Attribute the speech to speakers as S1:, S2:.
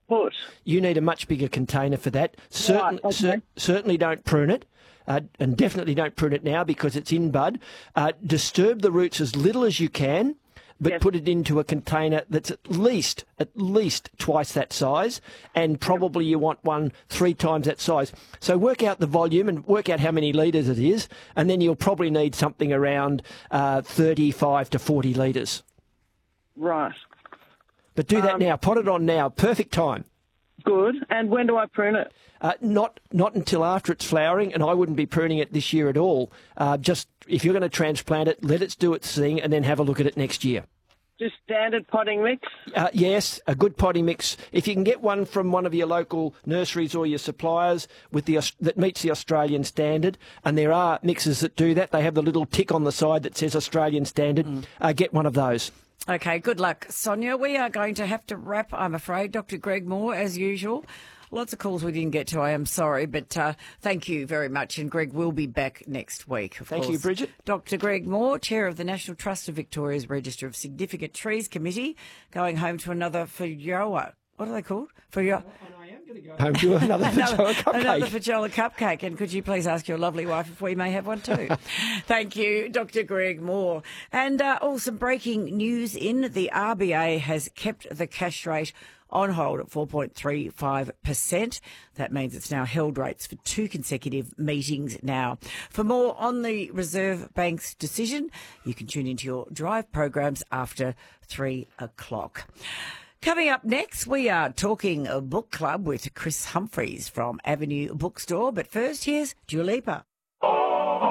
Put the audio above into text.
S1: put?
S2: You need a much bigger container for that.
S1: Right, okay.
S2: Certainly don't prune it. And definitely don't prune it now because it's in bud. Disturb the roots as little as you can, but
S1: Yes.
S2: put it into a container that's at least twice that size, and probably you want one 3 times that size. So work out the volume and work out how many litres it is, and then you'll probably need something around 35 to 40 litres.
S1: Right.
S2: But do that now. Pot it on now. Perfect time.
S1: Good. And when do I prune it?
S2: Not until after it's flowering, and I wouldn't be pruning it this year at all. Just if you're going to transplant it, let it do its thing, and then have a look at it next year.
S1: Just standard potting mix?
S2: Yes, a good potting mix. If you can get one from one of your local nurseries or your suppliers that meets the Australian standard, and there are mixes that do that, they have the little tick on the side that says Australian standard, get one of those.
S3: Okay, good luck, Sonia. We are going to have to wrap, I'm afraid. Dr. Greg Moore, as usual. Lots of calls we didn't get to, I am sorry, but thank you very much. And Greg will be back next week, of course.
S2: Thank you, Bridget.
S3: Dr. Greg Moore, Chair of the National Trust of Victoria's Register of Significant Trees Committee, going home to another Fajoa. What are they called? Fajoa.
S2: Home to another Fajoa cupcake.
S3: Another Fajoa cupcake. And could you please ask your lovely wife if we may have one too? Thank you, Dr. Greg Moore. And some breaking news in the RBA has kept the cash rate on hold at 4.35%. That means it's now held rates for 2 consecutive meetings now. For more on the Reserve Bank's decision, you can tune into your drive programs after 3 o'clock. Coming up next, we are talking a book club with Chris Humphreys from Avenue Bookstore. But first, here's Dua Lipa.